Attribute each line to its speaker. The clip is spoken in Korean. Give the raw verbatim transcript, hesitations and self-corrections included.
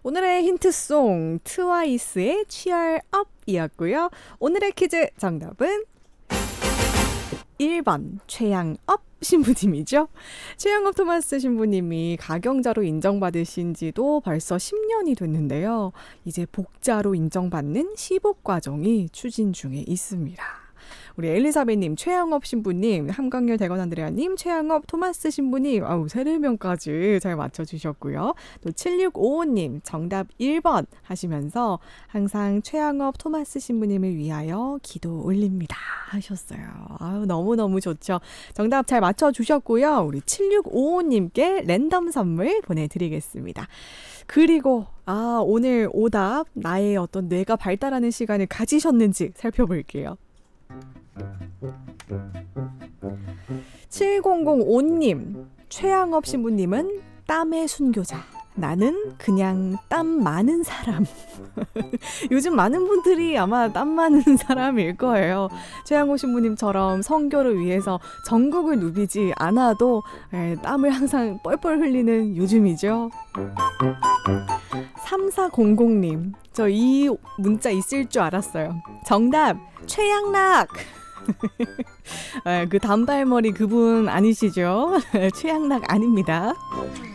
Speaker 1: 오늘의 힌트송 트와이스의 Cheer Up이었고요. 오늘의 퀴즈 정답은 일 번 최양업 신부님이죠. 최양업 토마스 신부님이 가경자로 인정받으신 지도 벌써 십 년이 됐는데요. 이제 복자로 인정받는 시복 과정이 추진 중에 있습니다. 우리 엘리사벳님, 최양업 신부님, 함광열 대건 안드레아님, 최양업 토마스 신부님, 아우 세례명까지 잘 맞춰주셨고요. 또 칠육오오님 정답 일 번 하시면서 항상 최양업 토마스 신부님을 위하여 기도 올립니다 하셨어요. 아우 너무너무 좋죠. 정답 잘 맞춰주셨고요. 우리 칠육오오님께 랜덤 선물 보내드리겠습니다. 그리고 아 오늘 오답 나의 어떤 뇌가 발달하는 시간을 가지셨는지 살펴볼게요. 칠공공오님 최양업 신부님은 땀의 순교자, 나는 그냥 땀 많은 사람. 요즘 많은 분들이 아마 땀 많은 사람일 거예요. 최양호 신부님처럼 선교를 위해서 전국을 누비지 않아도 에, 땀을 항상 뻘뻘 흘리는 요즘이죠. 삼사공공님 저 이 문자 있을 줄 알았어요. 정답 최양락. 그 단발머리 그분 아니시죠? 최양락 아닙니다.